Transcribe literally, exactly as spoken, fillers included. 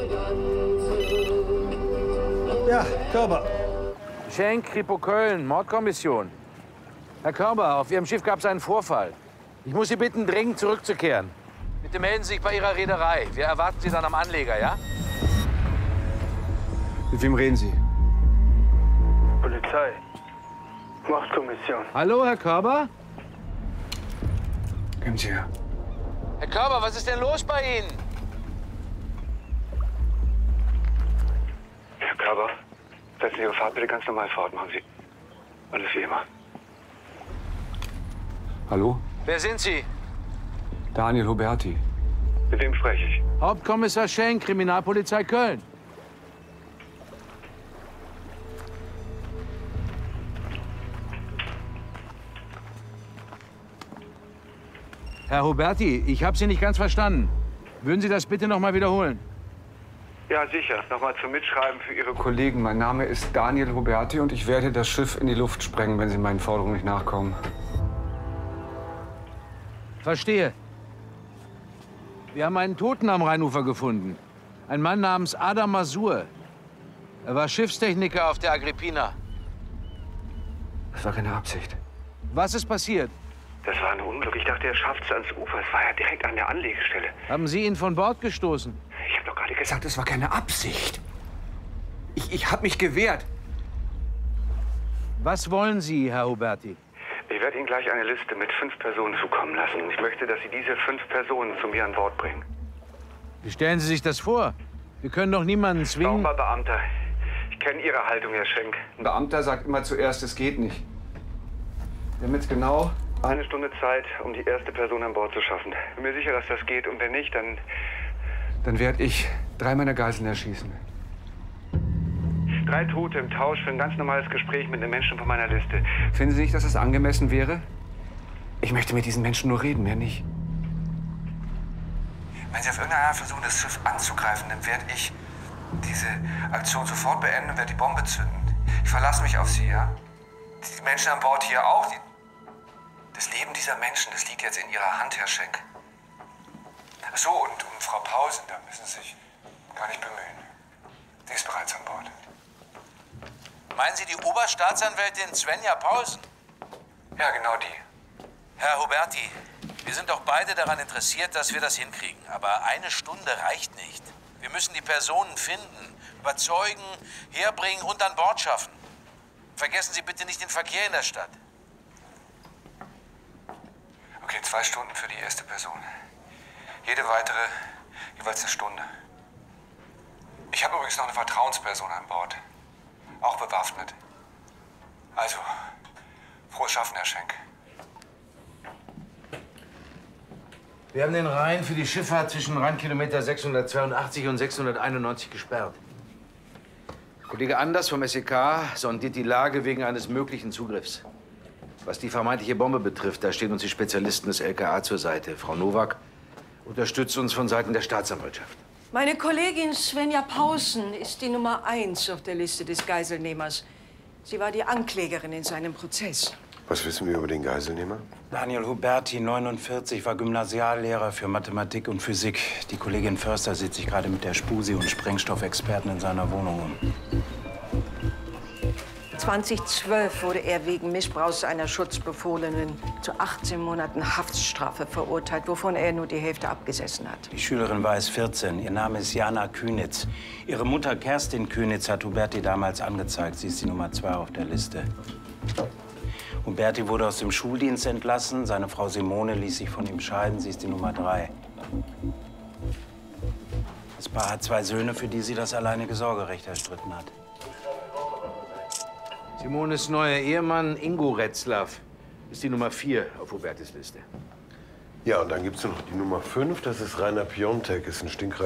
Ja, Körber. Schenk, Kripo Köln, Mordkommission. Herr Körber, auf Ihrem Schiff gab es einen Vorfall. Ich muss Sie bitten, dringend zurückzukehren. Bitte melden Sie sich bei Ihrer Reederei. Wir erwarten Sie dann am Anleger, ja? Mit wem reden Sie? Polizei. Mordkommission. Hallo, Herr Körber? Kommen Sie her. Herr Körber, was ist denn los bei Ihnen? Herr Körber, setzen Sie Ihre Fahrt bitte ganz normal fort. Machen Sie alles wie immer. Hallo? Wer sind Sie? Daniel Huberti. Mit wem spreche ich? Hauptkommissar Schenk, Kriminalpolizei Köln. Herr Huberti, ich habe Sie nicht ganz verstanden. Würden Sie das bitte noch mal wiederholen? Ja, sicher. Nochmal zum Mitschreiben für Ihre Kollegen, mein Name ist Daniel Huberti und ich werde das Schiff in die Luft sprengen, wenn Sie meinen Forderungen nicht nachkommen. Verstehe. Wir haben einen Toten am Rheinufer gefunden. Ein Mann namens Adam Masur. Er war Schiffstechniker auf der Agrippina. Das war keine Absicht. Was ist passiert? Das war ein Unglück. Ich dachte, er schafft es ans Ufer. Es war ja direkt an der Anlegestelle. Haben Sie ihn von Bord gestoßen? Ich habe doch gerade gesagt... Sagt, es war keine Absicht. Ich, ich habe mich gewehrt. Was wollen Sie, Herr Huberti? Ich werde Ihnen gleich eine Liste mit fünf Personen zukommen lassen. Ich möchte, dass Sie diese fünf Personen zu mir an Bord bringen. Wie stellen Sie sich das vor? Wir können doch niemanden zwingen. Sauber, Beamter. Ich kenne Ihre Haltung, Herr Schenk. Ein Beamter sagt immer zuerst, es geht nicht. Wir haben jetzt genau... Eine Stunde Zeit, um die erste Person an Bord zu schaffen. Bin mir sicher, dass das geht. Und wenn nicht, dann... Dann werde ich drei meiner Geiseln erschießen. Drei Tote im Tausch für ein ganz normales Gespräch mit einem Menschen von meiner Liste. Finden Sie nicht, dass es angemessen wäre? Ich möchte mit diesen Menschen nur reden, mehr nicht. Wenn Sie auf irgendeine Art versuchen, das Schiff anzugreifen, dann werde ich diese Aktion sofort beenden und werde die Bombe zünden. Ich verlasse mich auf Sie, ja? Die Menschen an Bord hier auch. Die das Leben dieser Menschen, das liegt jetzt in Ihrer Hand, Herr Schenk. Ach so, und um Frau Pausen, da müssen Sie sich gar nicht bemühen. Sie ist bereits an Bord. Meinen Sie die Oberstaatsanwältin Svenja Pausen? Ja, genau die. Herr Huberti, wir sind doch beide daran interessiert, dass wir das hinkriegen. Aber eine Stunde reicht nicht. Wir müssen die Personen finden, überzeugen, herbringen und an Bord schaffen. Vergessen Sie bitte nicht den Verkehr in der Stadt. Okay, zwei Stunden für die erste Person. Jede weitere jeweils eine Stunde. Ich habe übrigens noch eine Vertrauensperson an Bord. Auch bewaffnet. Also, frohes Schaffen, Herr Schenk. Wir haben den Rhein für die Schifffahrt zwischen Rheinkilometer sechshundertzweiundachtzig und sechshunderteinundneunzig gesperrt. Kollege Anders vom S E K sondiert die Lage wegen eines möglichen Zugriffs. Was die vermeintliche Bombe betrifft, da stehen uns die Spezialisten des L K A zur Seite. Frau Nowak unterstützt uns von Seiten der Staatsanwaltschaft. Meine Kollegin Svenja Pausen ist die Nummer eins auf der Liste des Geiselnehmers. Sie war die Anklägerin in seinem Prozess. Was wissen wir über den Geiselnehmer? Daniel Huberti, neunundvierzig, war Gymnasiallehrer für Mathematik und Physik. Die Kollegin Förster sieht sich gerade mit der Spusi und Sprengstoffexperten in seiner Wohnung um. zweitausendzwölf wurde er wegen Missbrauchs einer Schutzbefohlenen zu achtzehn Monaten Haftstrafe verurteilt, wovon er nur die Hälfte abgesessen hat. Die Schülerin war es vierzehn. Ihr Name ist Jana Kühnitz. Ihre Mutter Kerstin Kühnitz hat Huberti damals angezeigt. Sie ist die Nummer zwei auf der Liste. Huberti wurde aus dem Schuldienst entlassen. Seine Frau Simone ließ sich von ihm scheiden. Sie ist die Nummer drei. Das Paar hat zwei Söhne, für die sie das alleinige Sorgerecht erstritten hat. Simones neuer Ehemann Ingo Retzlaff ist die Nummer vier auf Hubertis Liste. Ja, und dann gibt's noch die Nummer fünf. Das ist Rainer Piontek, ist ein stinkreicher